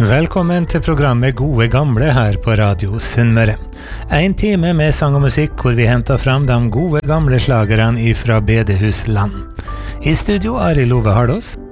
Velkommen til programmet Gode Gamle her på Radio Sunnmøre. En time med sang og musikk hvor vi henter fram de gode gamle slagerne ifra bedehusland. I studio Arild Ove Hardås.